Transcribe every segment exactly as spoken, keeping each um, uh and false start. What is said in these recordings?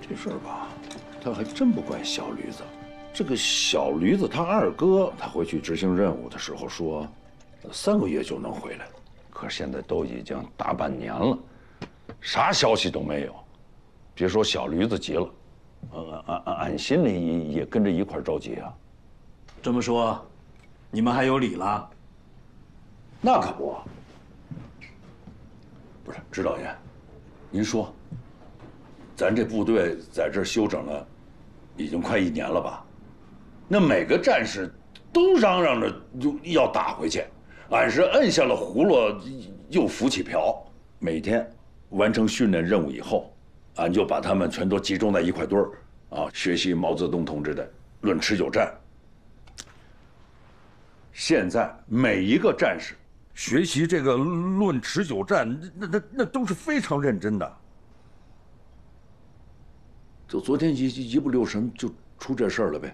这事儿吧，他还真不怪小驴子。这个小驴子他二哥，他回去执行任务的时候说，三个月就能回来，可现在都已经大半年了，啥消息都没有。别说小驴子急了，呃，俺俺俺心里也也跟着一块着急啊。 这么说，你们还有理了？ 那可不。不是，指导员，您说，咱这部队在这儿休整了，已经快一年了吧？那每个战士都嚷嚷着就要打回去，俺是摁下了葫芦又浮起瓢。每天完成训练任务以后，俺就把他们全都集中在一块堆儿，啊，学习毛泽东同志的《论持久战》。现在每一个战士学习这个《论持久战》，那那那都是非常认真的。就昨天一一不留神就出这事儿了呗。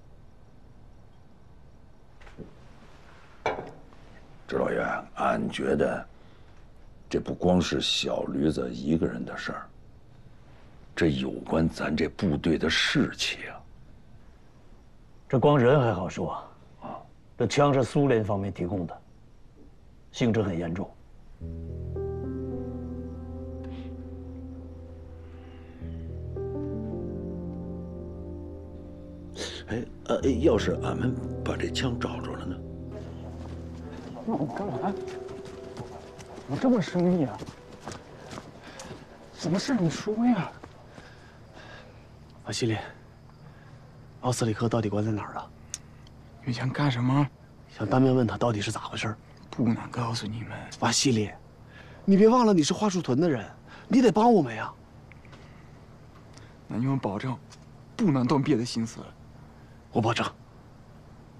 指导员，俺觉得这不光是小驴子一个人的事儿，这有关咱这部队的士气啊。 这光人还好说，啊，这枪是苏联方面提供的，性质很严重。 哎呃，要是俺们把这枪找着了呢？ 那我干嘛？怎么这么生硬啊？什么事你说呀？ 瓦西里，奥斯里克到底关在哪儿了？ 你想干什么？ 想当面问他到底是咋回事？ 不能告诉你们。 瓦西里，你别忘了你是桦树屯的人，你得帮我们呀。 那你们保证，不能动别的心思。 我保证。